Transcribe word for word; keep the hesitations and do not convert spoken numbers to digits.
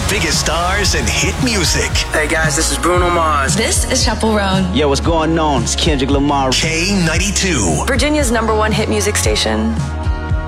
biggest stars and hit music. Hey guys, this is Bruno Mars. This is Chappell Roan. Yo, what's going on? It's Kendrick Lamar. K ninety-two. Virginia's number one hit music station.